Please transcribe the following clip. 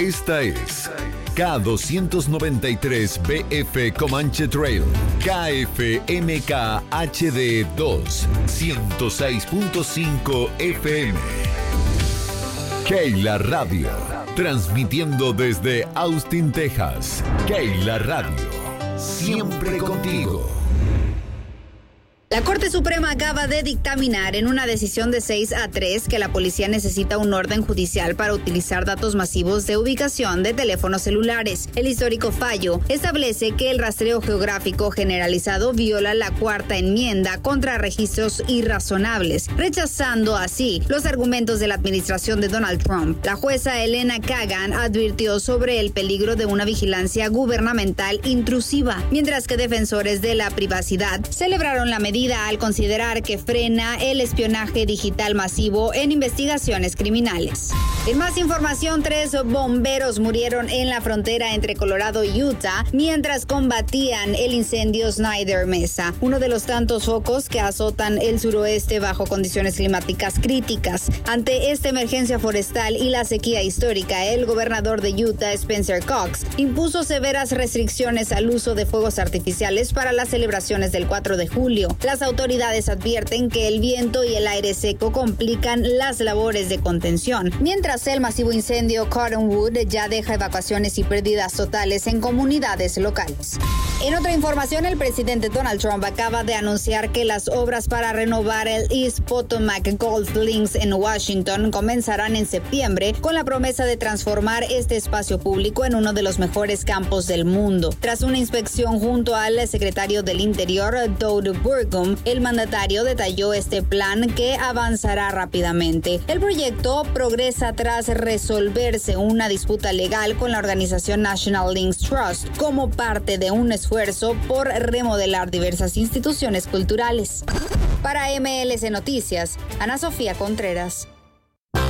Esta es K293BF Comanche Trail, KFMK HD 2, 106.5 FM. Keila Radio, transmitiendo desde Austin, Texas. Keila Radio, siempre contigo. La Corte Suprema acaba de dictaminar en una decisión de 6-3 que la policía necesita un orden judicial para utilizar datos masivos de ubicación de teléfonos celulares. El histórico fallo establece que el rastreo geográfico generalizado viola la Cuarta Enmienda contra registros irrazonables, rechazando así los argumentos de la administración de Donald Trump. La jueza Elena Kagan advirtió sobre el peligro de una vigilancia gubernamental intrusiva, mientras que defensores de la privacidad celebraron la medida al considerar que frena el espionaje digital masivo en investigaciones criminales. En más información, 3 bomberos murieron en la frontera entre Colorado y Utah mientras combatían el incendio Snyder Mesa, uno de los tantos focos que azotan el suroeste bajo condiciones climáticas críticas. Ante esta emergencia forestal y la sequía histórica, el gobernador de Utah, Spencer Cox, impuso severas restricciones al uso de fuegos artificiales para las celebraciones del 4 de julio. Las autoridades advierten que el viento y el aire seco complican las labores de contención, mientras el masivo incendio Cottonwood ya deja evacuaciones y pérdidas totales en comunidades locales. En otra información, el presidente Donald Trump acaba de anunciar que las obras para renovar el East Potomac Golf Links en Washington comenzarán en septiembre, con la promesa de transformar este espacio público en uno de los mejores campos del mundo. Tras una inspección junto al secretario del Interior, Doug Burgum, el mandatario detalló este plan que avanzará rápidamente. El proyecto progresa tras resolverse una disputa legal con la organización National Links Trust como parte de un esfuerzo por remodelar diversas instituciones culturales. Para MLS Noticias, Ana Sofía Contreras.